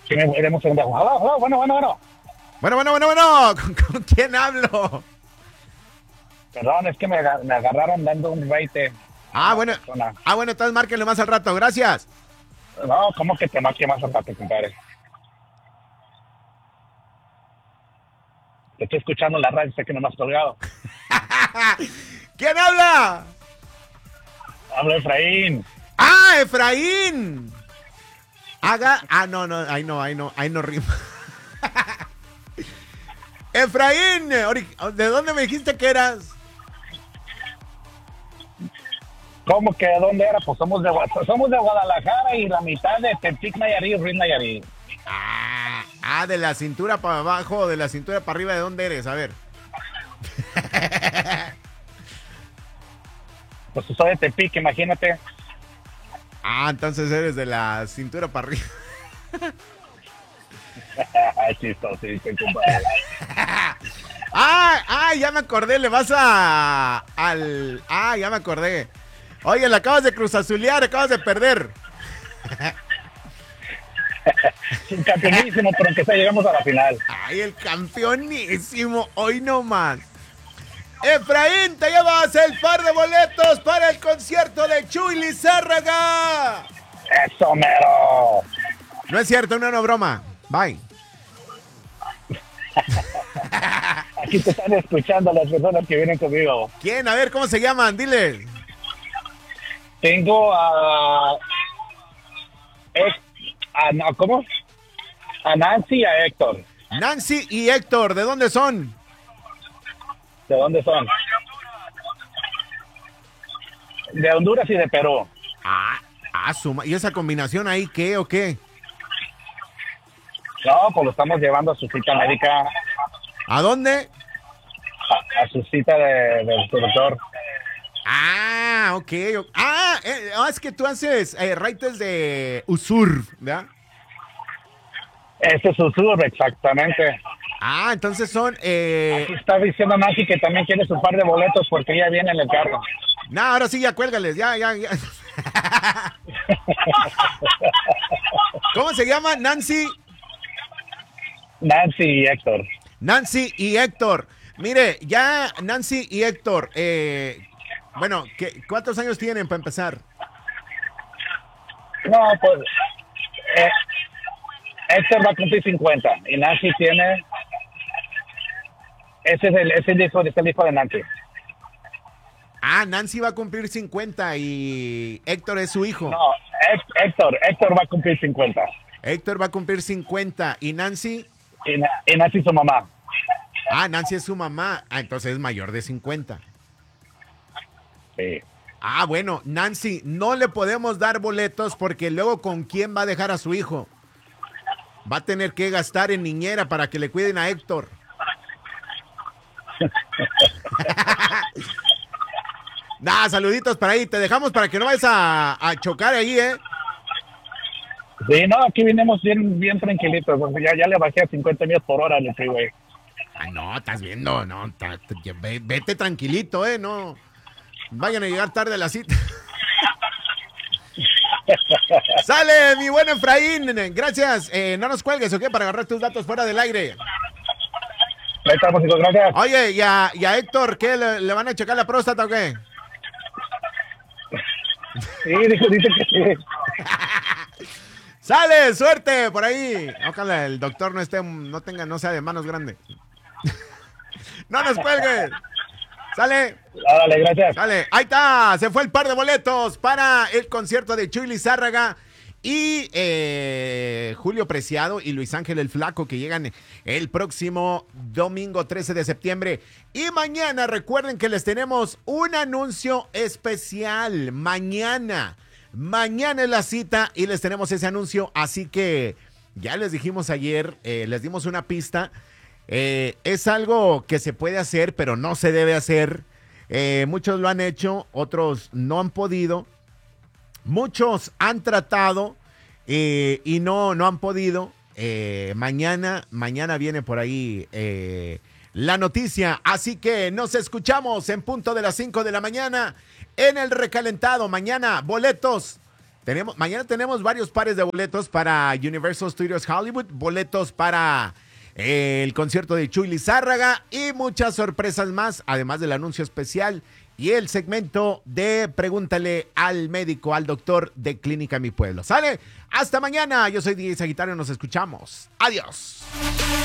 Sí, demos un segundo. Aló, aló, bueno, bueno, bueno. Bueno. ¿Con quién hablo? Perdón, es que me agarraron dando un raite a Ah, una bueno. persona. Ah, bueno, entonces márquenle más al rato. Gracias. No, ¿cómo que te marque más aparte, compadre? Te estoy escuchando en la radio, sé que no me has colgado. ¿Quién habla? Habla Efraín. ¡Ah, Efraín! No, ahí no rima. Efraín, ¿de dónde me dijiste que eras? ¿Cómo que de dónde era? Pues somos de Guadalajara y la mitad de Tepic, Nayarit, Ruiz, Nayarit. De la cintura para abajo, de la cintura para arriba, ¿de dónde eres? A ver. Pues soy de Tepic, imagínate. Entonces eres de la cintura para arriba. Chistosito, compadre. Ya me acordé, le vas ya me acordé. Oye, le acabas de cruzazulear, acabas de perder. Un campeonísimo, pero aunque sea llegamos a la final. Ay, el campeonísimo, hoy no más. Efraín, te llevas el par de boletos para el concierto de Chuy Lizárraga. ¡Eso, mero! No es cierto, no, broma. Bye. Aquí te están escuchando las personas que vienen conmigo. ¿Quién? A ver, ¿cómo se llaman? Dile. Tengo ¿cómo? A Nancy y a Héctor. Nancy y Héctor, ¿de dónde son? ¿De dónde son? De Honduras y de Perú. ¿Y esa combinación ahí qué o qué? No, pues lo estamos llevando a su cita médica. ¿A dónde? A su cita del doctor. Ok. Es que tú haces raites de Usur, ¿verdad? Ese es su sur, exactamente. Entonces son... Aquí está diciendo Nancy que también quiere su par de boletos porque ella viene en el carro. No, ahora sí, ya cuélgales, ya. ¿Cómo se llama? Nancy y Héctor. Nancy y Héctor. Mire, ya Nancy y Héctor, ¿cuántos años tienen para empezar? No, pues Héctor va a cumplir 50 y Nancy tiene... Ese es el hijo de Nancy. Nancy va a cumplir 50 y Héctor es su hijo. No, Héctor va a cumplir 50. Héctor va a cumplir 50 y Nancy... Y Nancy su mamá. Nancy es su mamá. Entonces es mayor de 50. Sí. Bueno, Nancy, no le podemos dar boletos porque luego ¿con quién va a dejar a su hijo? Va a tener que gastar en niñera para que le cuiden a Héctor. Saluditos para ahí. Te dejamos para que no vayas a chocar ahí, ¿eh? Sí, no, aquí vinimos bien tranquilitos. Ya le bajé a 50 millas por hora en el freeway. No, estás viendo, no, vete tranquilito, no vayan a llegar tarde a la cita. Sale, mi buen Efraín, gracias, no nos cuelgues, ¿ok? Para agarrar tus datos fuera del aire. Ahí estamos, chicos, gracias. Oye, y a Héctor, ¿qué, le van a checar la próstata o qué? Sí, dice que sí. Sale, suerte por ahí. Ojalá el doctor no sea de manos grandes. No nos cuelgues. Sale. Dale, gracias. Sale. Ahí está. Se fue el par de boletos para el concierto de Chuy Lizárraga y Julio Preciado y Luis Ángel el Flaco, que llegan el próximo domingo 13 de septiembre. Y mañana recuerden que les tenemos un anuncio especial. Mañana es la cita y les tenemos ese anuncio. Así que ya les dijimos ayer, les dimos una pista. Es algo que se puede hacer, pero no se debe hacer. Muchos lo han hecho, otros no han podido. Muchos han tratado y no han podido. Mañana viene por ahí la noticia. Así que nos escuchamos en punto de las 5 de la mañana en el recalentado. Mañana, boletos Mañana tenemos varios pares de boletos para Universal Studios Hollywood, boletos para el concierto de Chuy Lizárraga y muchas sorpresas más, además del anuncio especial y el segmento de Pregúntale al médico, al doctor de Clínica Mi Pueblo. ¿Sale? Hasta mañana. Yo soy DJ Sagitario, nos escuchamos. Adiós.